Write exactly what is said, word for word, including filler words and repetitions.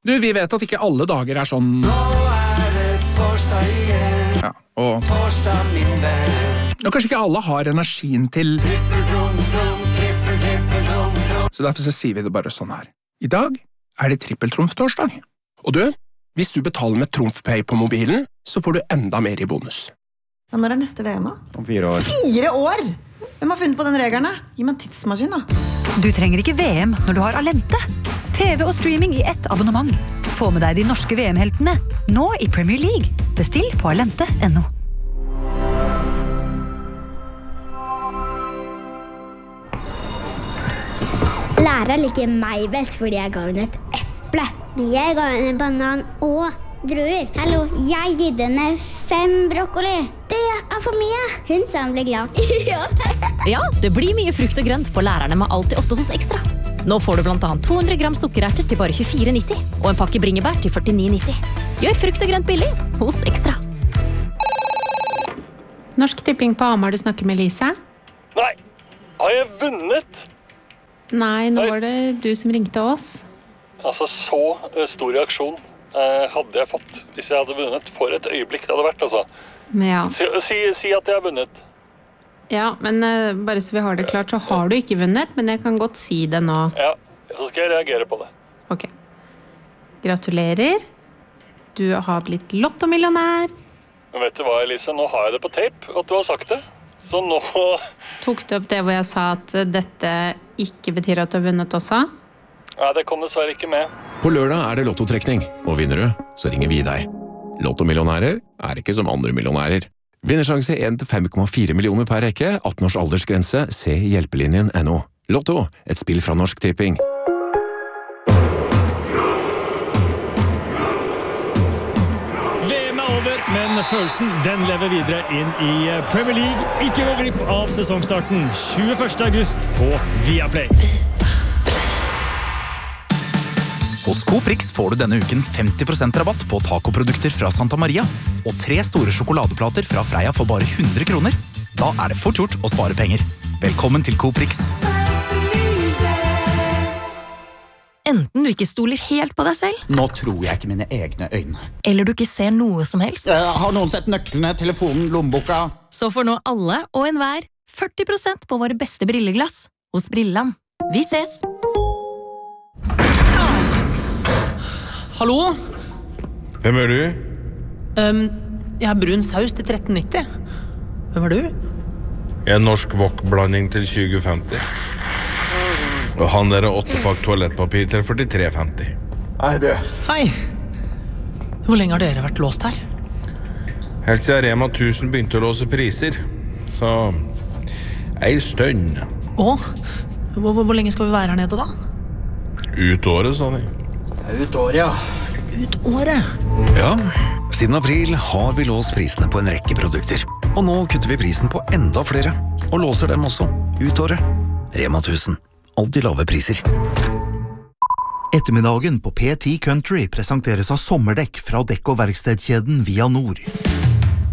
Du, vi vet at ikke alle dager er sånn. Nå er det torsdag igjen. Ja, og Torsdag, min venn. og kanskje ikke alle har energien til. Trippel, trumf, trumf, trippel, trippel, trumf, trumf. Så derfor så sier vi det bare sånn her. I dag er det trippeltrumf-torsdag. Og du, hvis du betaler med TrumfPay på mobilen, så får du enda mer i bonus. Ja, når er neste V M da? Om fire år. Fire år? Hvem har funnet på den regelen? Gi meg en tidsmaskin da. Du trenger ikke V M når du har Alente. T V og streaming i ett abonnement. Få med deg de norske V M-heltene, nå i Premier League. Bestill på alente punktum no. Læreren liker meg best fordi jeg ga henne et eple. Men jeg ga henne en banan og druer. Hallo, jeg gitt henne fem brokkoli. Det er for mye. Hun sa hun ble glad. Ja. Ja, det blir mye frukt og grønt på lærerne med alt i åtte hos Ekstra. Nå får du blant annet to hundre gram sukkererter til bare tjuefire nitti og en pakke bringebær til førtini nitti. Gjør frukt og grønt billig hos Ekstra. Norsk Tipping på Hamar, du snakker med Lisa? Nei, har jeg vunnet? Nei, nå Nei. var det du som ringte oss. Altså, så eh, stor reaksjon eh, hadde jeg fått hvis jeg hadde vunnet. For et øyeblikk det hadde vært, altså. Ja, Si, si, si at jeg har vunnet. ja men uh, bare så vi har det klart, så har du ikke vunnet, men jeg kan godt si det nå. Ja, så skal jeg reagere på det. Ok. Gratulerer. Du har blitt lottomillionær. Men vet du hva, Elise? Nå har jeg det på tape, at du har sagt det. Så nå... Tok du opp det hvor jeg sa at uh, dette ikke betyr at du har vunnet også? Nei, det kom dessverre ikke med. På lørdag er det lottotrekning, og vinner du, så ringer vi deg. Lottomillionærer er ikke som andre millionærer. Vinnersjanse en til fem komma fire millioner per rekke, atten års aldersgrense, se hjelpelinjen punktum no. Lotto, et spill fra Norsk Tipping. V M er over, men følelsen den lever videre inn i Premier League. Ikke gå glipp av sesongstarten tjueførste august på Viaplay. Hos Coprix får du denne uken femti prosent rabatt på tacoprodukter fra Santa Maria og tre store sjokoladeplater fra Freia for bare hundre kroner. Da er det fort gjort å spare penger. Velkommen til Coprix. Enten du ikke stoler helt på deg selv, Nå tror jeg ikke mine egne øyne. eller du ikke ser noe som helst, Eh, Har noen sett nøklene, telefonen, lommeboka? så får nå alle og enhver førti prosent på våre beste brilleglass hos Brilland. Vi ses! Hallo? Hvem er du? Um, jeg har brun saus til tretten nitti. Hvem er du? Jeg er norsk wok-blanding til tjue femti. Og han er åttepakk toalettpapir til førtitre femti. Hei, du. Hei. Hvor lenge har dere vært låst her? Helt siden Rema tusen begynte å låse priser. Så ei stønn. Å? Hvor, hvor, hvor lenge skal vi være her nede da? Ut året, sa de. Ut året, ja. Ut året? Ja, siden april har vi låst prisene på en rekke produkter. Og nå kutter vi prisen på enda flere, og låser dem også ut året. Rema tusen. Alltid lave priser. Ettermiddagen på P ti Country presenteres av sommerdekk fra dekk- og verkstedkjeden Via Nord.